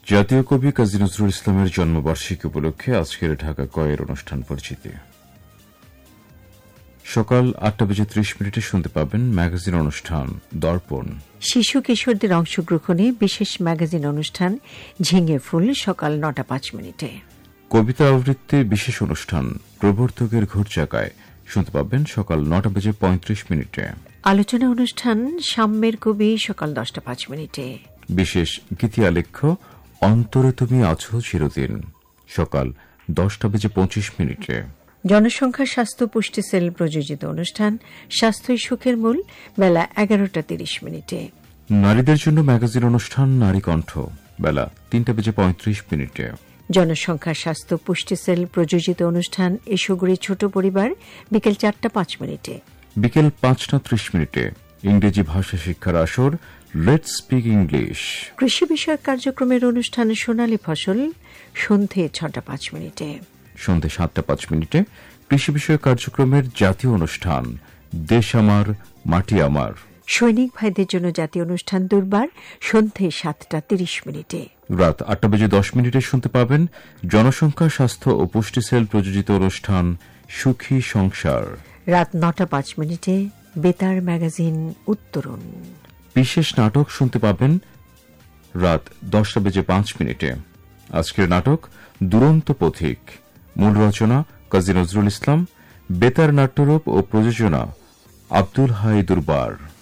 জাতীয় কবি কাজী নজরুল ইসলামের জন্মবার্ষিকী উপলক্ষে আজকের ঢাকা কয়ের অনুষ্ঠান পরিচিতি। সকাল ৮:৩০ শুনতে পাবেন ম্যাগাজিন অনুষ্ঠান দর্পণ। শিশু কিশোরদের অংশগ্রহণে বিশেষ ম্যাগাজিন অনুষ্ঠান ঝিঙে ফুল সকাল ৯:৫। কবিতা আবৃত্তি বিশেষ অনুষ্ঠান প্রবর্তকের ঘুরচাকায় শুনতে পাবেন সকাল ৯:৩৫। আলোচনা অনুষ্ঠান সাম্যের কবি সকাল ১০:৫। বিশেষ গীতি আলেখ্য অন্তরে তুমি আছো চিরদিন সকাল ১০:২৫। জনসংখ্যা স্বাস্থ্য পুষ্টি সেল প্রযোজিত অনুষ্ঠান স্বাস্থ্যই সুখের মূল বেলা ১১:৩০। নারীদের জন্য ম্যাগাজিন অনুষ্ঠান নারী কণ্ঠ বেলা ৩:৩৫। জনসংখ্যা স্বাস্থ্য পুষ্টি সেল প্রযোজিত অনুষ্ঠান এসোগুড়ি ছোট পরিবার বিকেল ৪:৫। বিকেল ৫:৩০ ইংরেজি ভাষা শিক্ষার আসর লেটস স্পিক ইংলিশ। কৃষি বিষয়ক কার্যক্রমের অনুষ্ঠান সোনালী ফসল সন্ধে ৬:৫। সন্ধে ৭:৫ কৃষি বিষয়ক কার্যক্রমের জাতীয় অনুষ্ঠান দেশ আমার মাটি আমার। সৈনিক ভাইদের জন্য জাতীয় অনুষ্ঠান দুর্বার সন্ধে ৭:৩০। রাত ৮:১০ শুনতে পাবেন জনসংখ্যা স্বাস্থ্য ও পুষ্টি সেল প্রযোজিত অনুষ্ঠান সুখী সংসার। রাত ৯:০৫ বেতার ম্যাগাজিন উত্তরণ। বিশেষ নাটক শুনতে পাবেন রাত ১০:০৫। আজকের নাটক দুরন্ত পথিক। মূল রচনা কাজী নজরুল ইসলাম। বেতার নাট্যরূপ ও প্রযোজনা আব্দুল হাই দুরবার।